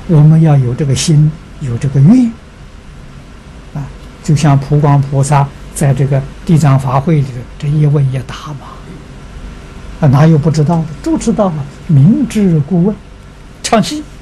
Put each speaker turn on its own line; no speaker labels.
我们要有这个心，有这个愿啊，就像普光菩萨在这个地藏法会里头这一问一答嘛，啊，哪有不知道的？都知道啊，明知故问，唱戏。